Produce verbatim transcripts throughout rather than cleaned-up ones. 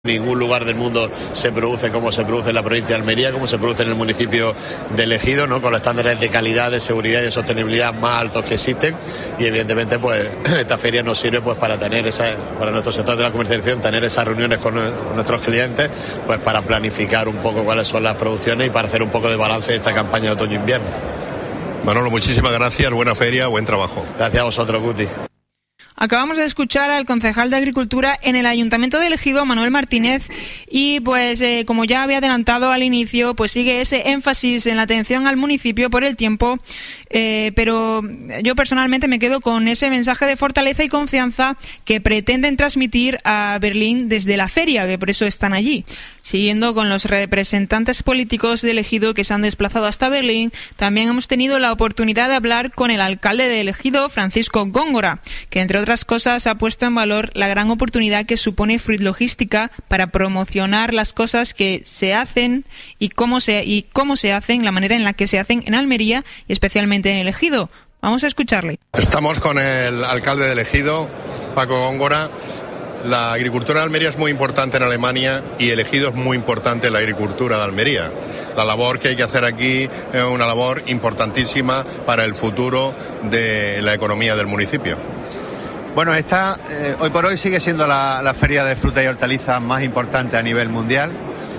En ningún lugar del mundo se produce como se produce en la provincia de Almería, como se produce en el municipio de Ejido, ¿no? Con los estándares de calidad, de seguridad y de sostenibilidad más altos que existen. Y evidentemente, pues esta feria nos sirve pues para tener esa, para nuestro sector de la comercialización, tener esas reuniones con nuestros clientes, pues para planificar un poco cuáles son las producciones y para hacer un poco de balance de esta campaña de otoño-invierno. Manolo, muchísimas gracias, buena feria, buen trabajo. Gracias a vosotros, Guti. Acabamos de escuchar al concejal de Agricultura en el Ayuntamiento de Ejido, Manuel Martínez, y pues eh, como ya había adelantado al inicio, pues sigue ese énfasis en la atención al municipio por el tiempo, eh, pero yo personalmente me quedo con ese mensaje de fortaleza y confianza que pretenden transmitir a Berlín desde la feria, que por eso están allí. Siguiendo con los representantes políticos de Ejido que se han desplazado hasta Berlín, también hemos tenido la oportunidad de hablar con el alcalde de Ejido, Francisco Góngora, que entre otras cosas ha puesto en valor la gran oportunidad que supone Fruit Logística para promocionar las cosas que se hacen y cómo se y cómo se hacen, la manera en la que se hacen en Almería y especialmente en el Ejido. Vamos a escucharle. Estamos con el alcalde del Ejido, Paco Góngora. La agricultura de Almería es muy importante en Alemania y el Ejido es muy importante en la agricultura de Almería. La labor que hay que hacer aquí es una labor importantísima para el futuro de la economía del municipio. Bueno, esta eh, hoy por hoy sigue siendo la, la feria de frutas y hortalizas más importante a nivel mundial.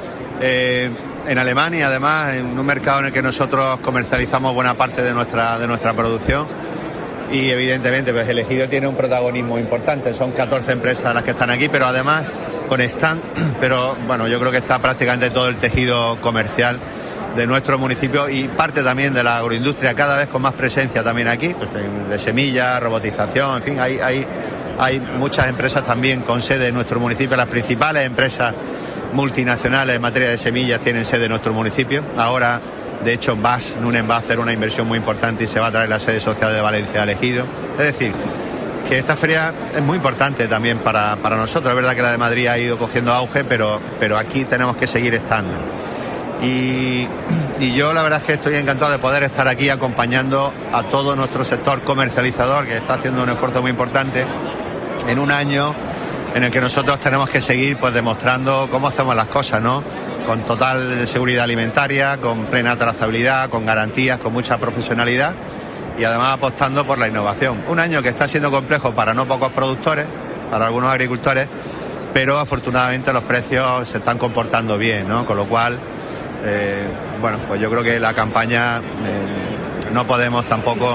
Eh, en Alemania, además, en un mercado en el que nosotros comercializamos buena parte de nuestra de nuestra producción y evidentemente pues el Ejido tiene un protagonismo importante. Son catorce empresas las que están aquí, pero además con stand, pero bueno, yo creo que está prácticamente todo el tejido comercial de nuestro municipio y parte también de la agroindustria, cada vez con más presencia también aquí, pues de semillas, robotización, en fin, hay, hay, hay muchas empresas también con sede en nuestro municipio. Las principales empresas multinacionales en materia de semillas tienen sede en nuestro municipio. Ahora, de hecho, B A S, Nunen va a hacer una inversión muy importante y se va a traer la sede social de Valencia al Ejido. Es decir, que esta feria es muy importante también para, para nosotros. Es verdad que la de Madrid ha ido cogiendo auge, pero, pero aquí tenemos que seguir estando. Y, y yo la verdad es que estoy encantado de poder estar aquí acompañando a todo nuestro sector comercializador, que está haciendo un esfuerzo muy importante en un año en el que nosotros tenemos que seguir pues demostrando cómo hacemos las cosas, ¿no? Con total seguridad alimentaria, con plena trazabilidad, con garantías, con mucha profesionalidad y además apostando por la innovación. Un año que está siendo complejo para no pocos productores, para algunos agricultores, pero afortunadamente los precios se están comportando bien, ¿no? Con lo cual, Eh, bueno, pues yo creo que la campaña eh, no podemos tampoco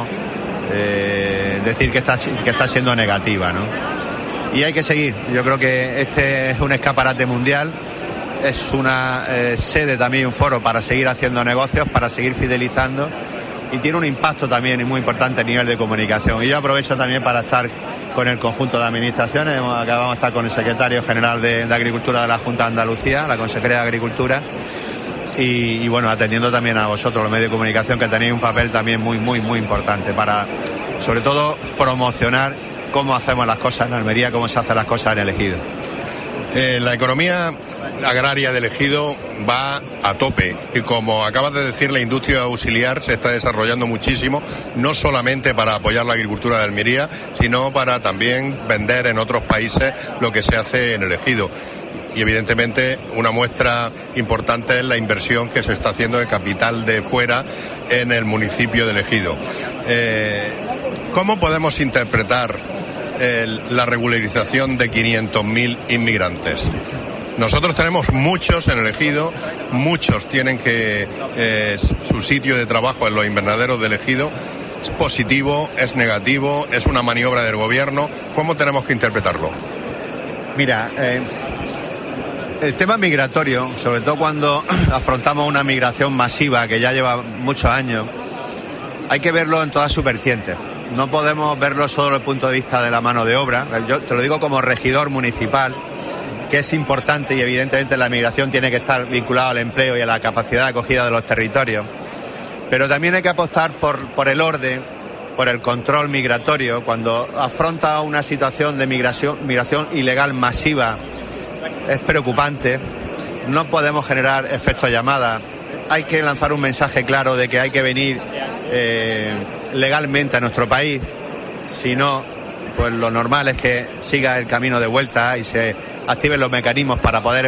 eh, decir que está, que está siendo negativa, ¿no? Y hay que seguir. Yo creo que este es un escaparate mundial, es una eh, sede también, un foro para seguir haciendo negocios, para seguir fidelizando y tiene un impacto también muy importante a nivel de comunicación. Y yo aprovecho también para estar con el conjunto de administraciones. Acá vamos a estar con el secretario general de, de Agricultura de la Junta de Andalucía, la consejería de Agricultura. Y, y bueno, atendiendo también a vosotros, los medios de comunicación, que tenéis un papel también muy, muy, muy importante para, sobre todo, promocionar cómo hacemos las cosas en Almería, cómo se hacen las cosas en el Ejido. Eh, la economía agraria del Ejido va a tope y, como acabas de decir, la industria auxiliar se está desarrollando muchísimo, no solamente para apoyar la agricultura de Almería, sino para también vender en otros países lo que se hace en el Ejido. Y evidentemente una muestra importante es la inversión que se está haciendo de capital de fuera en el municipio de Ejido. Eh, ¿Cómo podemos interpretar el, la regularización de quinientos mil inmigrantes? Nosotros tenemos muchos en el Ejido, muchos tienen que eh, su sitio de trabajo en los invernaderos del Ejido. ¿Es positivo? ¿Es negativo? ¿Es una maniobra del gobierno? ¿Cómo tenemos que interpretarlo? Mira, eh... el tema migratorio, sobre todo cuando afrontamos una migración masiva que ya lleva muchos años, hay que verlo en todas sus vertientes. No podemos verlo solo desde el punto de vista de la mano de obra. Yo te lo digo como regidor municipal, que es importante y evidentemente la migración tiene que estar vinculada al empleo y a la capacidad de acogida de los territorios. Pero también hay que apostar por, por el orden, por el control migratorio. Cuando afronta una situación de migración, migración ilegal masiva, es preocupante. No podemos generar efecto llamada. Hay que lanzar un mensaje claro de que hay que venir eh, legalmente a nuestro país. Si no, pues lo normal es que siga el camino de vuelta y se activen los mecanismos para poder